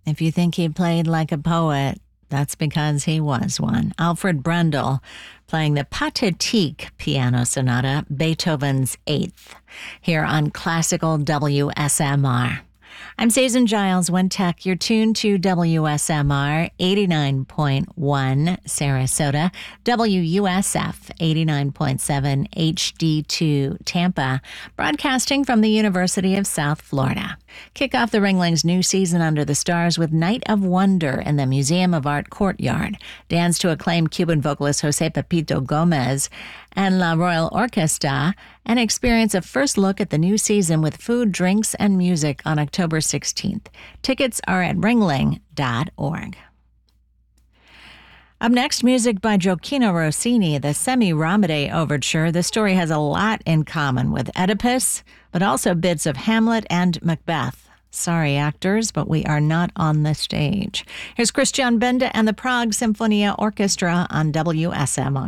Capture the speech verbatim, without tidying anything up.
If you think he played like a poet, that's because he was one. Alfred Brendel playing the Pathétique piano sonata, Beethoven's Eighth, here on Classical W S M R. I'm Susan Giles, One Tech. You're tuned to W S M R eighty-nine point one Sarasota, W U S F eighty-nine point seven H D two Tampa, broadcasting from the University of South Florida. Kick off the Ringling's new season under the stars with Night of Wonder in the Museum of Art Courtyard. Dance to acclaimed Cuban vocalist Jose Pepito Gomez and La Royal Orquesta, and experience a first look at the new season with food, drinks, and music on October sixteenth. Tickets are at ringling dot org. Up next, music by Gioacchino Rossini, the Semiramide Overture. The story has a lot in common with Oedipus, but also bits of Hamlet and Macbeth. Sorry, actors, but we are not on the stage. Here's Christian Benda and the Prague Sinfonia Orchestra on W S M R.